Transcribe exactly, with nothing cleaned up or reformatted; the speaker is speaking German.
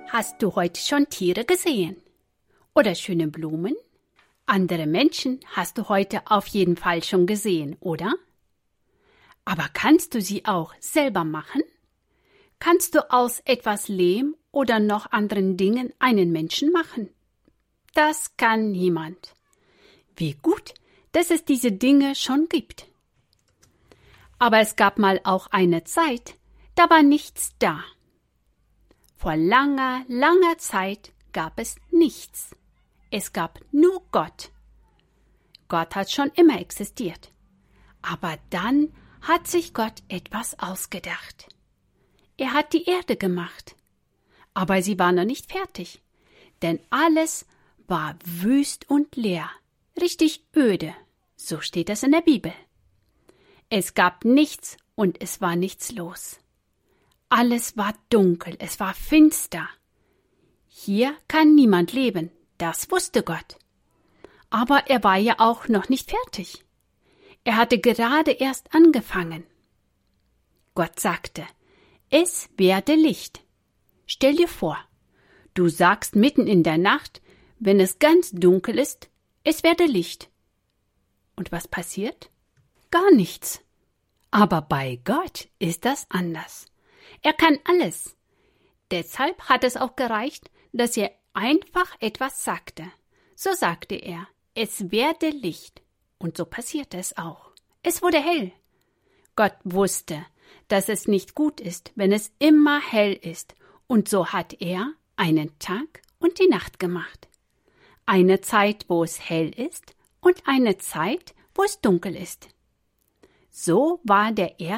Hast du heute schon Tiere gesehen? Oder schöne Blumen? Andere Menschen hast du heute auf jeden Fall schon gesehen, oder? Aber kannst du sie auch selber machen? Kannst du aus etwas Lehm oder noch anderen Dingen einen Menschen machen? Das kann niemand. Wie gut, dass es diese Dinge schon gibt. Aber es gab mal auch eine Zeit, da war nichts da. Vor langer, langer Zeit gab es nichts. Es gab nur Gott. Gott hat schon immer existiert. Aber dann hat sich Gott etwas ausgedacht. Er hat die Erde gemacht. Aber sie war noch nicht fertig, denn alles war wüst und leer, richtig öde. So steht es in der Bibel. Es gab nichts und es war nichts los. Alles war dunkel, es war finster. Hier kann niemand leben, das wusste Gott. Aber er war ja auch noch nicht fertig. Er hatte gerade erst angefangen. Gott sagte, es werde Licht. Stell dir vor, du sagst mitten in der Nacht, wenn es ganz dunkel ist, es werde Licht. Und was passiert? Gar nichts. Aber bei Gott ist das anders. Er kann alles. Deshalb hat es auch gereicht, dass er einfach etwas sagte. So sagte er, es werde Licht. Und so passierte es auch. Es wurde hell. Gott wusste, dass es nicht gut ist, wenn es immer hell ist. Und so hat er einen Tag und die Nacht gemacht. Eine Zeit, wo es hell ist und eine Zeit, wo es dunkel ist. So war der erste